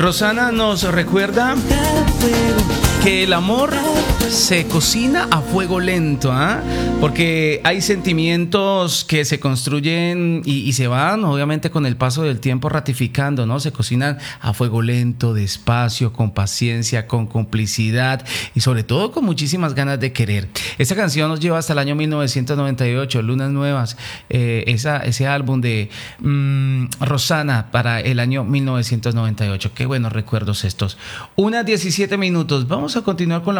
Rosana nos recuerda que el amor se cocina a fuego lento, ¿ah? Porque hay sentimientos que se construyen y se van, obviamente, con el paso del tiempo ratificando, ¿no? Se cocinan a fuego lento, despacio, con paciencia, con complicidad y sobre todo con muchísimas ganas de querer. Esta canción nos lleva hasta el año 1998, Lunas Nuevas, ese álbum de Rosana para el año 1998. Qué buenos recuerdos estos. 1:17. Vamos a continuar con la